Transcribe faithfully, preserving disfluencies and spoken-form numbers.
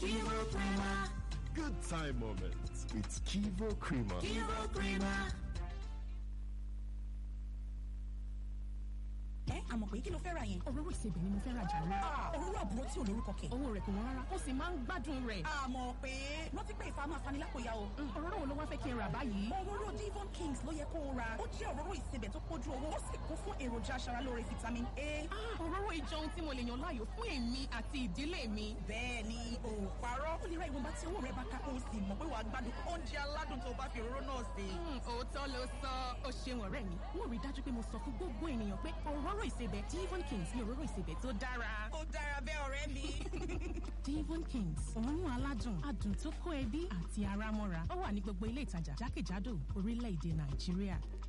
Kivo Crema. Good time moments with Kivo Crema. Kivo Crema. ẹ àmọ̀ pé kí ló fẹ́ ra yẹn. òróró ìsebẹ̀ ni mo fẹ́ ra jàre. òróró àbúrò tí ò lórúkọ kẹ̀. owó rẹ̀ kò wọ́n rárá ó sì máa ń gbádùn rẹ̀. àmọ̀ pé rántí pé ìfà máa fani lápòyà o. òróró wo ló wá fẹ́ kí n rà báyìí. òróró Devon Kings ló yẹ kó o ra. ó jẹ́ òróró ìsebẹ̀ tó kójú owó ó sì kún fún èròjà aṣaralóore vitamin A. òróró ìjọ ohun tí mo lè yàn láàyò fún èmi àti ìdílé mi. bẹ́ẹ̀ ni ò parọ́. ó lè ra ìwọ̀nba tí owó rẹ̀ bá ká kó o sì mọ̀ pé wàá gbádùn oúnjẹ aládùn tó bá fi òróró náà sè. òótọ́ ló sọ ó ṣeun ọ̀rẹ́ mi. mo rí dájú pé mo sọ fún gbogbo ènìyàn pé òróró ìsebẹ̀ Devon Kings ní òróró ìsebẹ̀ tó dára. ó dára bẹ́ẹ̀ ọ̀rẹ́ mi. Devon Kings òórùn aládùn adùn tó kó ẹbí àti ara mọ́ra ó wà ní gbogbo ilé ìtajà jákèjádò orílẹ̀-èdè Nàìjíríà.